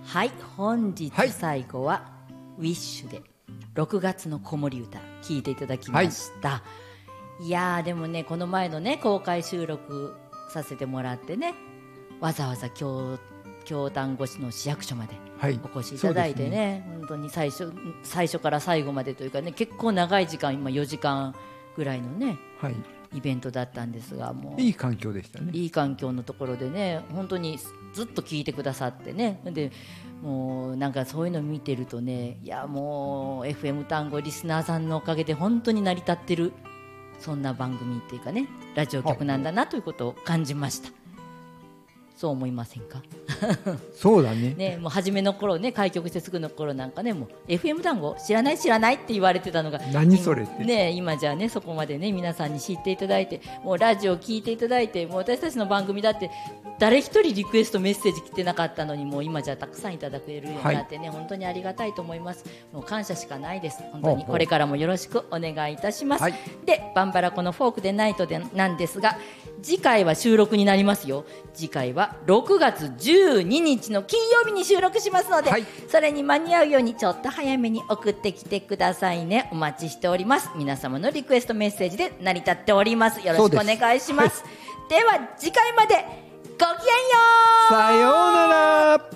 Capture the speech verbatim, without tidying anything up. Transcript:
はい、本日最後はウィッシュでろくがつの子守歌聴いていただきました、はい、いやーでもねこの前のね公開収録させてもらってねわざわざ京京丹後市の市役所までお越しいただいて ね,、はい、ね本当に最初最初から最後までというかね結構長い時間今よじかんぐらいのね、はい、イベントだったんですがもういい環境でしたね。 いい環境のところでね本当にずっと聞いてくださってねでもうなんかそういうの見てるとねいやもう エフエム 丹後リスナーさんのおかげで本当に成り立ってるそんな番組っていうかねラジオ局なんだなということを感じました。そう思いませんかそうだ ね, ねもう初めの頃ね開局してすぐの頃なんかねもう エフエム 単語知らない知らないって言われてたのが何それってね今じゃあねそこまでね皆さんに知っていただいてもうラジオ聞いていただいてもう私たちの番組だって誰一人リクエストメッセージ来てなかったのにもう今じゃあたくさんいただけるようになってね、はい、本当にありがたいと思います。もう感謝しかないです。本当にこれからもよろしくお願いいたします、はい、でバンバラこのフォークでナイトでなんですが次回は収録になりますよ。次回はろくがつじゅうににちの金曜日に収録しますので、はい、それに間に合うようにちょっと早めに送ってきてくださいね。お待ちしております。皆様のリクエストメッセージで成り立っております。よろしくお願いします。で, はい、では次回までごきげんよう。 さようなら。